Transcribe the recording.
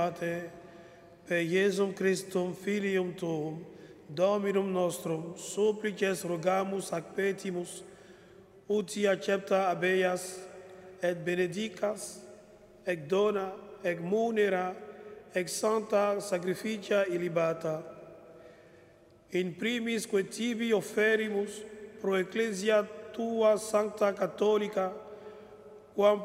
per Iesum Christum, Filium Tuum, Dominum nostrum, supplices rogamus ac petimus, uti accepta habeas, et benedicas, ec dona, ec munera, ec sancta sacrificia illibata. In primis quae tibi offerimus pro ecclesia tua sancta catholica, quam